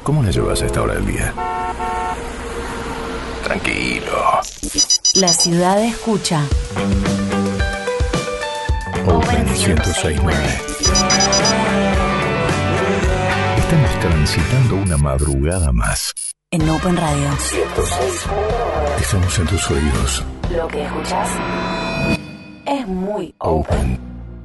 ¿Cómo la llevas a esta hora del día? Tranquilo. La ciudad escucha. Open 106.9. Estamos transitando una madrugada más. En Open Radio. 106.9. Estamos en tus oídos. Lo que escuchas es muy Open.